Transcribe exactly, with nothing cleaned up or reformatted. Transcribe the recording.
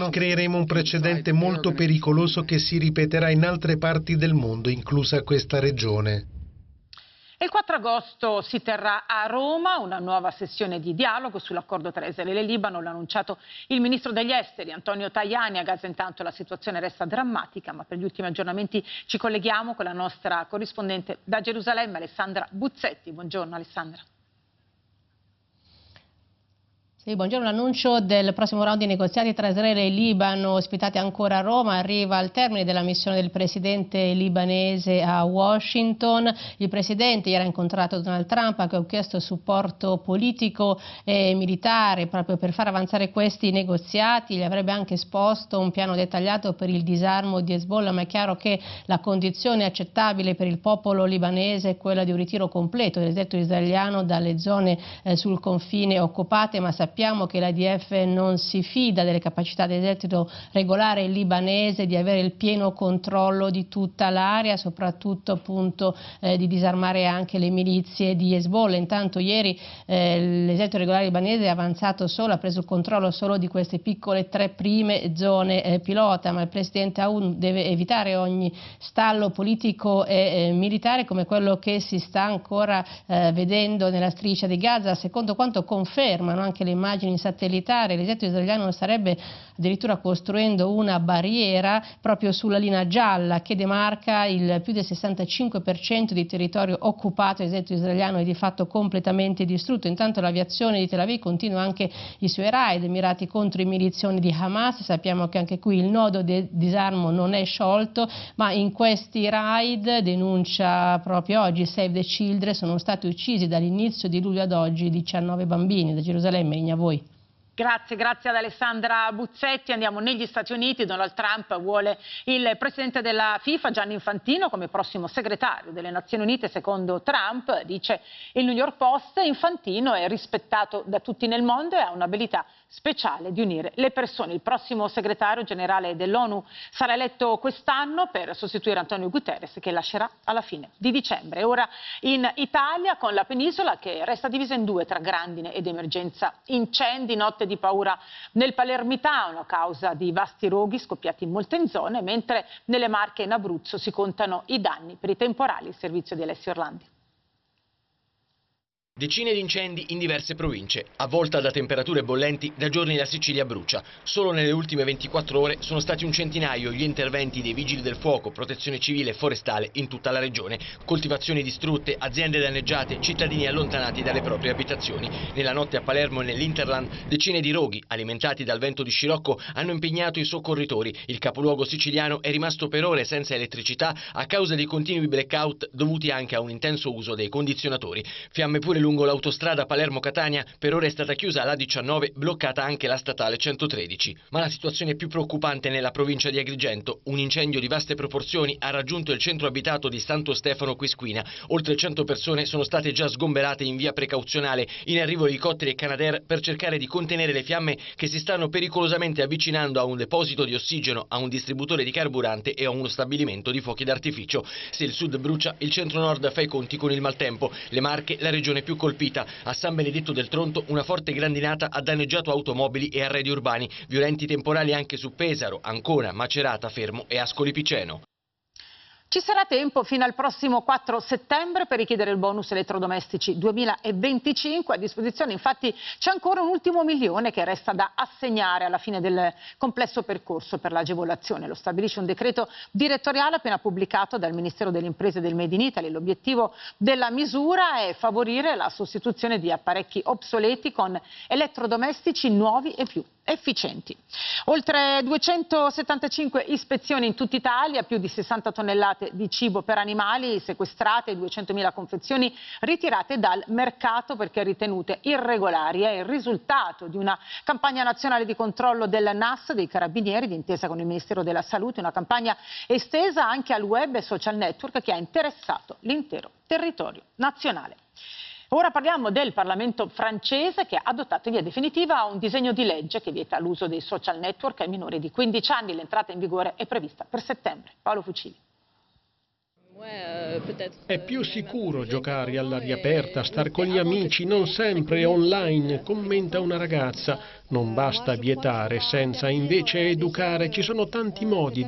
non creeremo un precedente molto pericoloso che si ripeterà in altre parti del mondo, inclusa questa regione. Il quattro agosto si terrà a Roma una nuova sessione di dialogo sull'accordo tra Israele e Libano, l'ha annunciato il ministro degli esteri Antonio Tajani. A Gaza intanto la situazione resta drammatica, ma per gli ultimi aggiornamenti ci colleghiamo con la nostra corrispondente da Gerusalemme, Alessandra Buzzetti. Buongiorno Alessandra. Sì, buongiorno. L'annuncio del prossimo round di negoziati tra Israele e Libano, ospitati ancora a Roma, arriva al termine della missione del presidente libanese a Washington. Il presidente ieri ha incontrato Donald Trump, che ha chiesto supporto politico e militare proprio per far avanzare questi negoziati. Gli avrebbe anche esposto un piano dettagliato per il disarmo di Hezbollah, ma è chiaro che la condizione accettabile per il popolo libanese è quella di un ritiro completo dell'esercito israeliano dalle zone eh, sul confine occupate, ma sappiamo Sappiamo che l'I D F non si fida delle capacità dell'esercito regolare libanese di avere il pieno controllo di tutta l'area, soprattutto appunto eh, di disarmare anche le milizie di Hezbollah. Intanto ieri eh, l'esercito regolare libanese è avanzato solo, ha preso il controllo solo di queste piccole tre prime zone eh, pilota, ma il presidente Aoun deve evitare ogni stallo politico e eh, militare come quello che si sta ancora eh, vedendo nella striscia di Gaza, secondo quanto confermano anche le immagini satellitari. L'esercito israeliano starebbe addirittura costruendo una barriera proprio sulla linea gialla che demarca il più del sessantacinque per cento di territorio occupato. L'esercito israeliano è di fatto completamente distrutto. Intanto l'aviazione di Tel Aviv continua anche i suoi raid mirati contro i milizioni di Hamas. Sappiamo che anche qui il nodo del disarmo non è sciolto, ma in questi raid, denuncia proprio oggi Save the Children, sono stati uccisi dall'inizio di luglio ad oggi diciannove bambini. Da Gerusalemme, a voi. Grazie, grazie ad Alessandra Buzzetti. Andiamo negli Stati Uniti. Donald Trump vuole il presidente della FIFA, Gianni Infantino, come prossimo segretario delle Nazioni Unite. Secondo Trump, dice il New York Post, Infantino è rispettato da tutti nel mondo e ha un'abilità speciale di unire le persone. Il prossimo segretario generale dell'ONU sarà eletto quest'anno per sostituire Antonio Guterres, che lascerà alla fine di dicembre. Ora in Italia, con la penisola che resta divisa in due tra grandine ed emergenza incendi. Notte di paura nel Palermitano a causa di vasti roghi scoppiati in molte zone, mentre nelle Marche e in Abruzzo si contano i danni per i temporali. Il servizio di Alessio Orlandi. Decine di incendi in diverse province, avvolta da temperature bollenti, da giorni la Sicilia brucia. Solo nelle ultime ventiquattro ore sono stati un centinaio gli interventi dei vigili del fuoco, protezione civile e forestale in tutta la regione. Coltivazioni distrutte, aziende danneggiate, cittadini allontanati dalle proprie abitazioni. Nella notte a Palermo e nell'Interland decine di roghi, alimentati dal vento di scirocco, hanno impegnato i soccorritori. Il capoluogo siciliano è rimasto per ore senza elettricità a causa dei continui blackout dovuti anche a un intenso uso dei condizionatori. Fiamme pure lungo l'autostrada Palermo-Catania, per ora è stata chiusa l'A diciannove, bloccata anche la statale centotredici. Ma la situazione è più preoccupante nella provincia di Agrigento. Un incendio di vaste proporzioni ha raggiunto il centro abitato di Santo Stefano Quisquina. Oltre cento persone sono state già sgomberate in via precauzionale, in arrivo elicotteri e Canadair per cercare di contenere le fiamme che si stanno pericolosamente avvicinando a un deposito di ossigeno, a un distributore di carburante e a uno stabilimento di fuochi d'artificio. Se il sud brucia, il centro-nord fa i conti con il maltempo. Le Marche, la regione più colpita. A San Benedetto del Tronto una forte grandinata ha danneggiato automobili e arredi urbani, violenti temporali anche su Pesaro, Ancona, Macerata, Fermo e Ascoli Piceno. Ci sarà tempo fino al prossimo quattro settembre per richiedere il bonus elettrodomestici duemilaventicinque. A disposizione infatti c'è ancora un ultimo milione che resta da assegnare alla fine del complesso percorso per l'agevolazione. Lo stabilisce un decreto direttoriale appena pubblicato dal Ministero delle Imprese e del Made in Italy. L'obiettivo della misura è favorire la sostituzione di apparecchi obsoleti con elettrodomestici nuovi e più efficienti. Oltre duecentosettantacinque ispezioni in tutta Italia, più di sessanta tonnellate di cibo per animali sequestrate e duecentomila confezioni ritirate dal mercato perché ritenute irregolari. È il risultato di una campagna nazionale di controllo del N A S, dei Carabinieri, d'intesa con il Ministero della Salute, una campagna estesa anche al web e social network che ha interessato l'intero territorio nazionale. Ora parliamo del Parlamento francese che ha adottato in via definitiva un disegno di legge che vieta l'uso dei social network ai minori di quindici anni. L'entrata in vigore è prevista per settembre. Paolo Fucili. È più sicuro giocare all'aria aperta, star con gli amici, non sempre online, commenta una ragazza. Non basta vietare senza invece educare, ci sono tanti modi